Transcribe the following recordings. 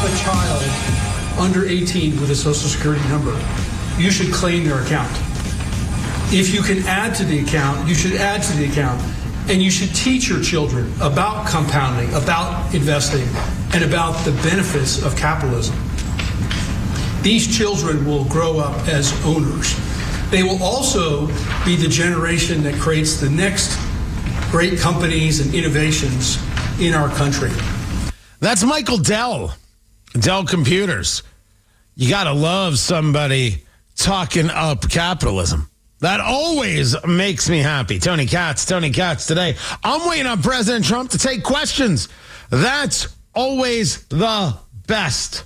a child under 18 with a Social Security number, you should claim their account. If you can add to the account, you should add to the account. And you should teach your children about compounding, about investing, and about the benefits of capitalism. These children will grow up as owners. They will also be the generation that creates the next great companies and innovations in our country. That's Michael Dell, Dell Computers. You got to love somebody talking up capitalism. That always makes me happy. Tony Katz today. I'm waiting on President Trump to take questions. That's always the best.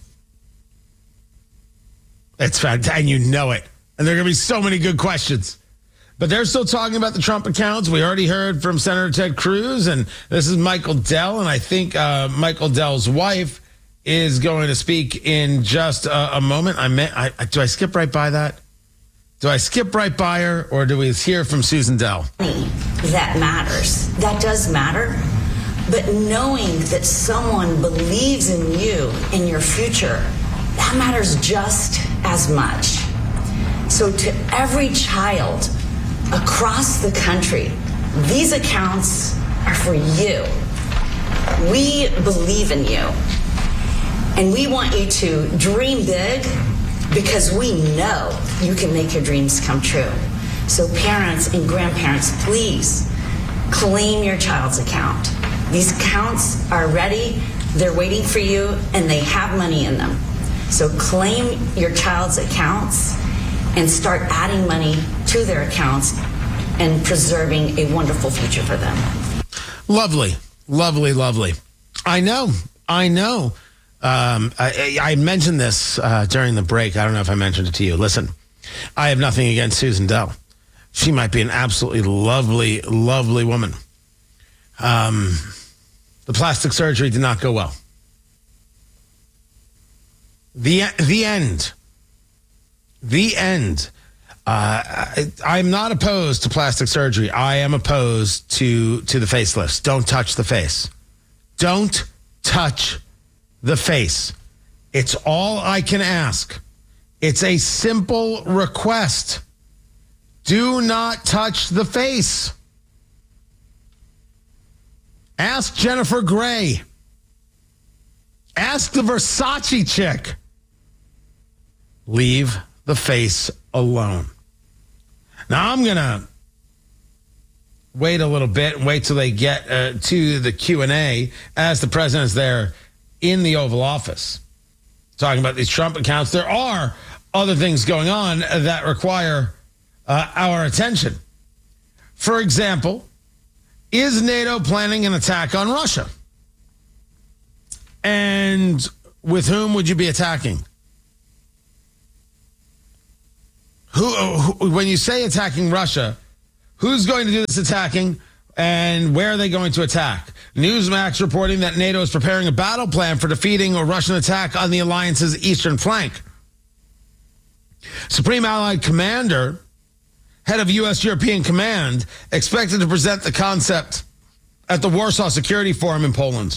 It's fantastic, and you know it. And there are going to be so many good questions. But they're still talking about the Trump accounts. We already heard from Senator Ted Cruz, and this is Michael Dell, and I think Michael Dell's wife is going to speak in just a moment. Do I skip right by that? Do I skip right by her, or do we hear from Susan Dell? That matters. That does matter. But knowing that someone believes in you, in your future, that matters just as much. So to every child across the country, these accounts are for you. We believe in you. And we want you to dream big, because we know you can make your dreams come true. So parents and grandparents, please claim your child's account. These accounts are ready, they're waiting for you, and they have money in them. So claim your child's accounts and start adding money to their accounts and preserving a wonderful future for them. Lovely, lovely, lovely. I know. I mentioned this during the break. I don't know if I mentioned it to you. Listen, I have nothing against Susan Dell. She might be an absolutely lovely, lovely woman. The plastic surgery did not go well. The end. I'm not opposed to plastic surgery. I am opposed to the facelifts. Don't touch the face. Don't touch the face. It's all I can ask. It's a simple request. Do not touch the face. Ask Jennifer Grey. Ask the Versace chick. Leave the face alone. Now I'm going to wait a little bit and wait till they get to the Q&A as the president's there in the Oval Office talking about these Trump accounts. There are other things going on that require our attention. For example, is NATO planning an attack on Russia? And with whom would you be attacking? Who, when you say attacking Russia, who's going to do this attacking and where are they going to attack? Newsmax reporting that NATO is preparing a battle plan for defeating a Russian attack on the alliance's eastern flank. Supreme Allied Commander, head of U.S. European Command, expected to present the concept at the Warsaw Security Forum in Poland.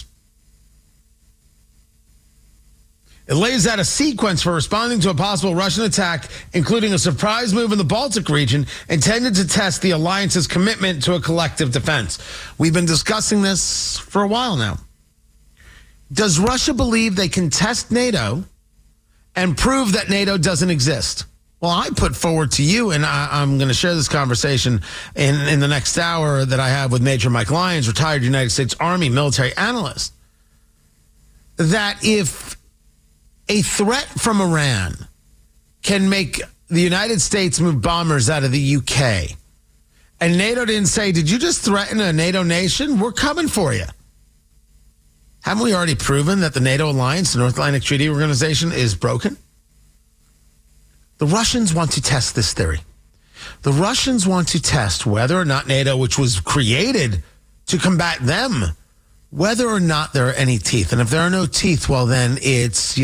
It lays out a sequence for responding to a possible Russian attack, including a surprise move in the Baltic region intended to test the alliance's commitment to a collective defense. We've been discussing this for a while now. Does Russia believe they can test NATO and prove that NATO doesn't exist? Well, I put forward to you, and I'm going to share this conversation in the next hour that I have with Major Mike Lyons, retired United States Army military analyst, that if a threat from Iran can make the United States move bombers out of the UK, and NATO didn't say, did you just threaten a NATO nation? We're coming for you. Haven't we already proven that the NATO alliance, the North Atlantic Treaty Organization, is broken? The Russians want to test this theory. The Russians want to test whether or not NATO, which was created to combat them, whether or not there are any teeth. And if there are no teeth, well, then it's,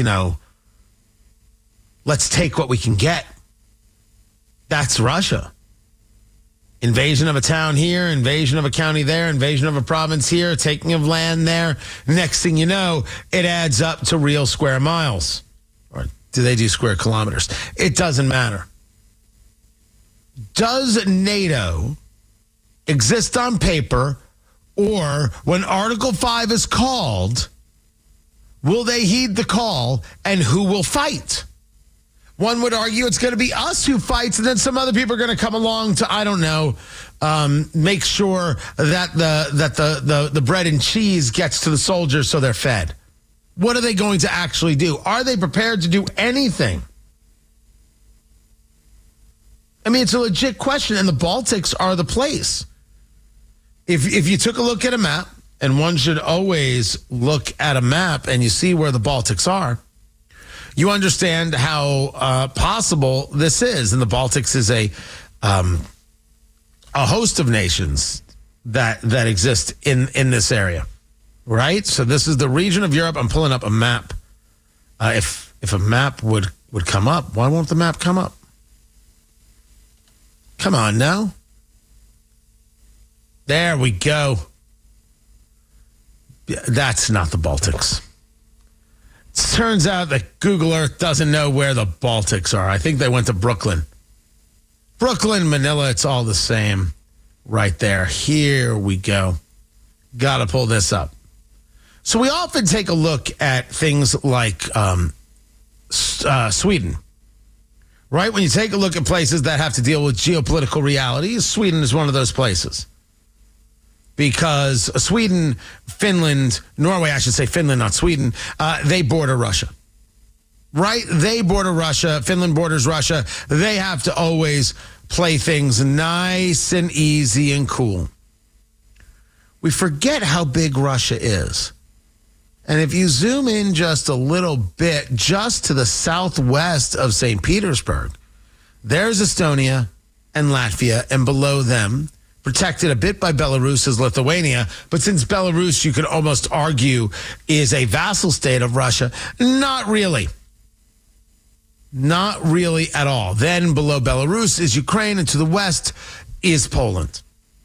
let's take what we can get. That's Russia. Invasion of a town here, invasion of a county there, invasion of a province here, taking of land there. Next thing you know, it adds up to real square miles. Or do they do square kilometers? It doesn't matter. Does NATO exist on paper, or when Article 5 is called, will they heed the call, and who will fight? One would argue it's going to be us who fights, and then some other people are going to come along to, I don't know, make sure that the bread and cheese gets to the soldiers so they're fed. What are they going to actually do? Are they prepared to do anything? I mean, it's a legit question, and the Baltics are the place. If you took a look at a map, and one should always look at a map and you see where the Baltics are, you understand how possible this is. And the Baltics is a host of nations that exist in this area, right? So this is the region of Europe. I'm pulling up a map. If a map would come up, why won't the map come up? Come on now. There we go. That's not the Baltics. It turns out that Google Earth doesn't know where the Baltics are. I think they went to Brooklyn. Brooklyn, Manila, it's all the same right there. Here we go. Got to pull this up. So we often take a look at things like Sweden, right? When you take a look at places that have to deal with geopolitical realities, Sweden is one of those places. Because Sweden, Finland, Norway, I should say Finland, not Sweden, they border Russia. Right? They border Russia. Finland borders Russia. They have to always play things nice and easy and cool. We forget how big Russia is. And if you zoom in just a little bit, just to the southwest of St. Petersburg, there's Estonia and Latvia, and below them, protected a bit by Belarus, is Lithuania. But since Belarus, you could almost argue, is a vassal state of Russia, not really. Not really at all. Then below Belarus is Ukraine, and to the west is Poland.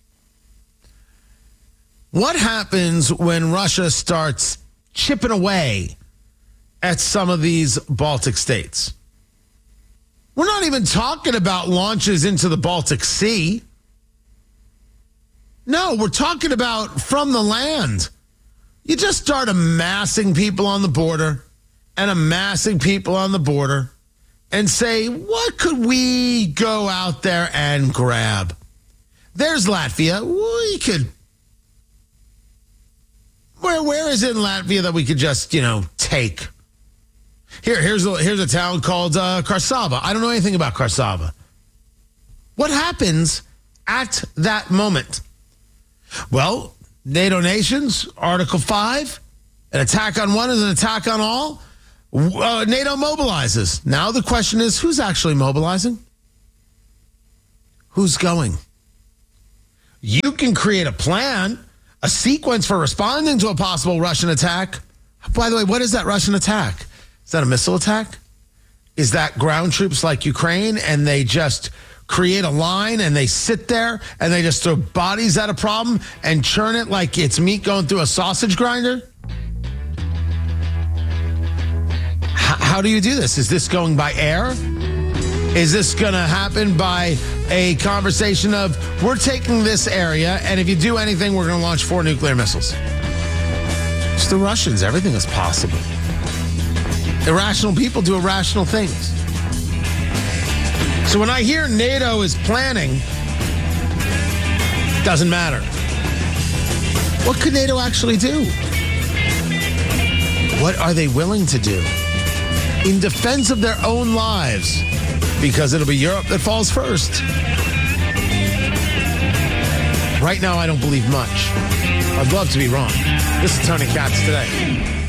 What happens when Russia starts chipping away at some of these Baltic states? We're not even talking about launches into the Baltic Sea. No, we're talking about from the land. You just start amassing people on the border and amassing people on the border and say, what could we go out there and grab? There's Latvia. We could. Where is it in Latvia that we could just, take? Here's a town called Karsava. I don't know anything about Karsava. What happens at that moment? Well, NATO nations, Article 5, an attack on one is an attack on all. NATO mobilizes. Now the question is, who's actually mobilizing? Who's going? You can create a plan, a sequence for responding to a possible Russian attack. By the way, what is that Russian attack? Is that a missile attack? Is that ground troops like Ukraine and they just create a line and they sit there and they just throw bodies at a problem and churn it like it's meat going through a sausage grinder? How do you do this? Is this going by air? Is this going to happen by a conversation of, we're taking this area, and if you do anything, we're going to launch 4 nuclear missiles? It's the Russians. Everything is possible. Irrational people do irrational things. So when I hear NATO is planning, doesn't matter. What could NATO actually do? What are they willing to do in defense of their own lives? Because it'll be Europe that falls first. Right now, I don't believe much. I'd love to be wrong. This is Tony Katz Today.